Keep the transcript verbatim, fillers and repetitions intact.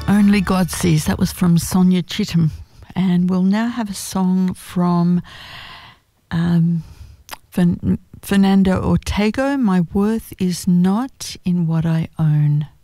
Only God Sees. That was from Sonia Chittum. And we'll now have a song from um, Fern- Fernando Ortega, My Worth Is Not in What I Own.